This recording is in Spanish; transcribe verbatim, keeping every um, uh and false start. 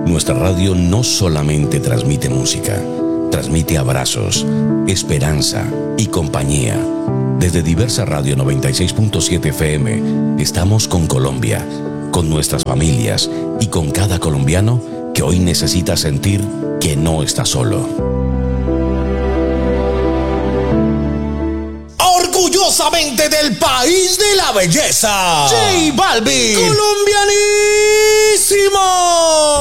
Nuestra radio no solamente transmite música, transmite abrazos, esperanza y compañía. Desde Diversa Radio noventa y seis punto siete F M estamos con Colombia, con nuestras familias y con cada colombiano que hoy necesita sentir que no está solo. Orgullosamente del país de la belleza, J Balvin, colombianísimo.